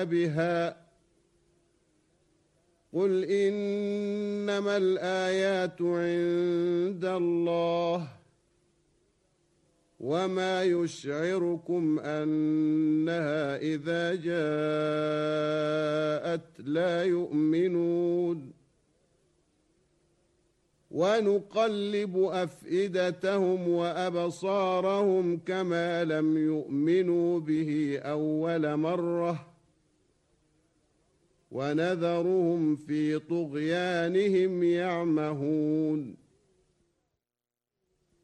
بها قل إنما الآيات عند الله وما يشعركم أنها إذا جاءت لا يؤمنون ونقلب أفئدتهم وأبصارهم كما لم يؤمنوا به أول مرة ونذرهم في طغيانهم يعمهون